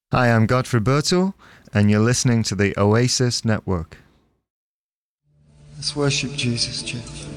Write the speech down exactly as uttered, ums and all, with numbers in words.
Hi, I'm Godfrey Bertel, and you're listening to the Oasis Network. Let's worship Jesus, church.